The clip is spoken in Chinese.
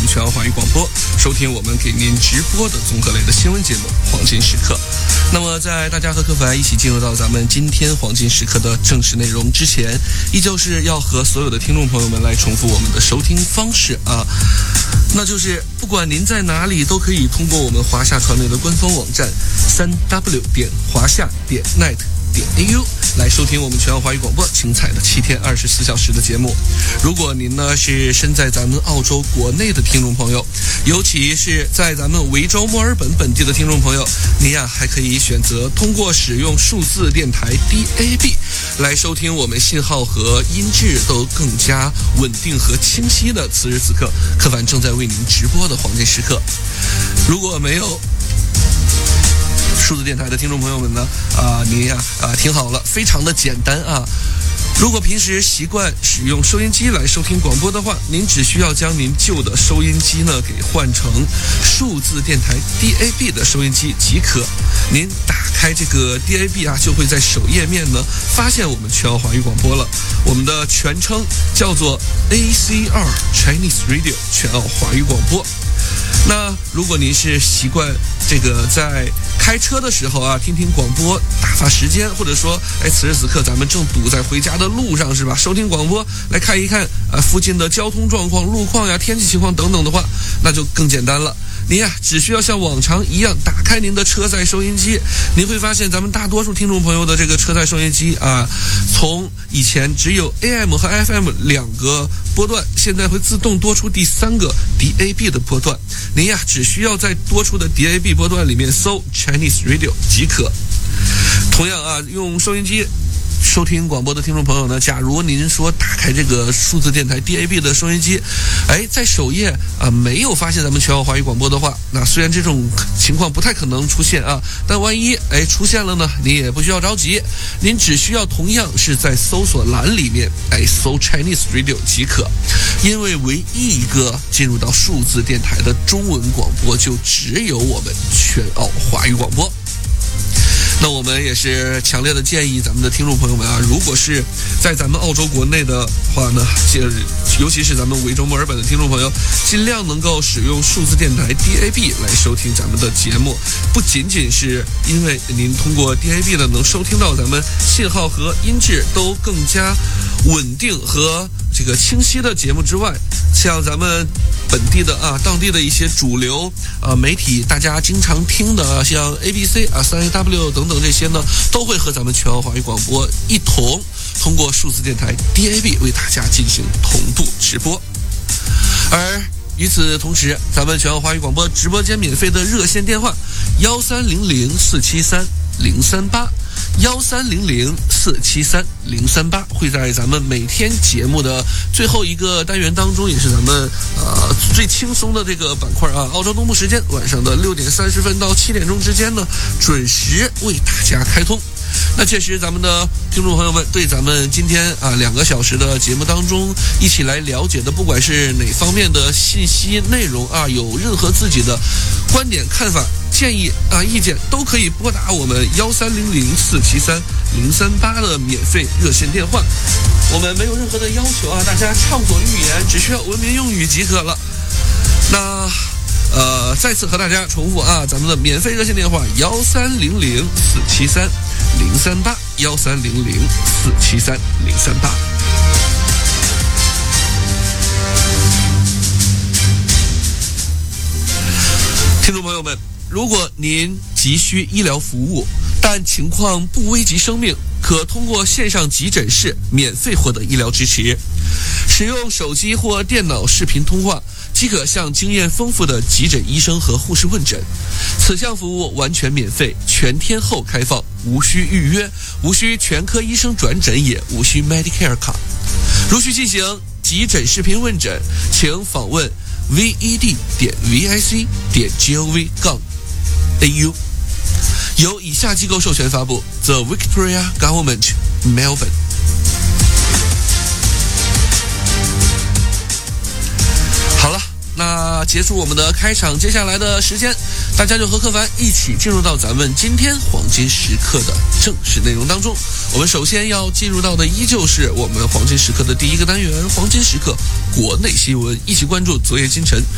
全华语广播，收听我们给您直播的综合类的新闻节目《黄金时刻》。那么在大家和柯凡一起进入到咱们今天黄金时刻的正式内容之前，依旧是要和所有的听众朋友们来重复我们的收听方式啊，那就是不管您在哪里，都可以通过我们华夏传媒的官方网站3w.华夏.net.au 来收听我们全华语广播精彩的7天24小时的节目。如果您呢是身在咱们澳洲国内的听众朋友，尤其是在咱们维州墨尔本本地的听众朋友，您呀还可以选择通过使用数字电台 DAB 来收听我们信号和音质都更加稳定和清晰的此时此刻柯凡正在为您直播的黄金时刻。如果没有数字电台的听众朋友们呢，您呀听好了，非常的简单啊。如果平时习惯使用收音机来收听广播的话，您只需要将您旧的收音机呢给换成数字电台 DAB 的收音机即可。您打开这个 DAB 就会在首页面呢发现我们全澳华语广播了。我们的全称叫做 ACR Chinese Radio 全澳华语广播。那如果您是习惯这个在开车的时候听听广播打发时间，或者说此时此刻咱们正堵在回家的路上是吧，收听广播来看一看附近的交通状况、路况天气情况等等的话，那就更简单了。您只需要像往常一样打开您的车载收音机，您会发现咱们大多数听众朋友的这个车载收音机从以前只有 AM 和 FM 2个波段，现在会自动多出第3个 DAB 的波段。您只需要在多出的 DAB 波段里面搜 Chinese Radio 即可。同样用收音机收听广播的听众朋友呢，假如您说打开这个数字电台 DAB 的收音机，在首页没有发现咱们全澳华语广播的话，那虽然这种情况不太可能出现但万一出现了呢，您也不需要着急，您只需要同样是在搜索栏里面搜 Chinese Radio 即可。因为唯一一个进入到数字电台的中文广播就只有我们全澳华语广播。那我们也是强烈的建议咱们的听众朋友们如果是在咱们澳洲国内的话呢，尤其是咱们维州墨尔本的听众朋友，尽量能够使用数字电台 DAB 来收听咱们的节目。不仅仅是因为您通过 DAB 呢能收听到咱们信号和音质都更加稳定和这个清晰的节目之外，像咱们本地的当地的一些主流媒体大家经常听的像 ABC 3AW 等等这些呢，都会和咱们全澳华语广播一同通过数字电台 DAB 为大家进行同步直播。而与此同时，咱们全澳华语广播直播间免费的热线电话1300473038 1300473038会在咱们每天节目的最后一个单元当中，也是咱们最轻松的这个板块澳洲东部时间晚上的6点30分到7点钟之间呢，准时为大家开通。那确实咱们的听众朋友们对咱们今天2个小时的节目当中一起来了解的，不管是哪方面的信息内容有任何自己的观点看法建议意见，都可以拨打我们1300473038的免费热线电话。我们没有任何的要求大家畅所欲言，只需要文明用语即可了。那再次和大家重复咱们的免费热线电话1300473038 1300473038。听众朋友们，如果您急需医疗服务，但情况不危及生命，可通过线上急诊室免费获得医疗支持。使用手机或电脑视频通话，即可向经验丰富的急诊医生和护士问诊。此项服务完全免费，全天候开放，无需预约，无需全科医生转诊，也无需 Medicare 卡。如需进行急诊视频问诊，请访问 ved.vic.gov.au。由以下机构授权发布 The Victoria Government Melbourne。好了，那结束我们的开场，接下来的时间大家就和柯凡一起进入到咱们今天黄金时刻的正式内容当中。我们首先要进入到的依旧是我们黄金时刻的第一个单元，黄金时刻国内新闻，一起关注昨夜今晨